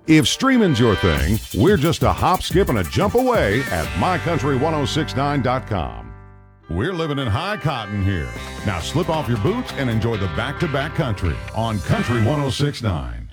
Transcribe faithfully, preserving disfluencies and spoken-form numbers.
If streaming's your thing, we're just a hop, skip, and a jump away at my country ten sixty-nine dot com. We're living in high cotton here. Now slip off your boots and enjoy the back-to-back country on Country ten sixty-nine.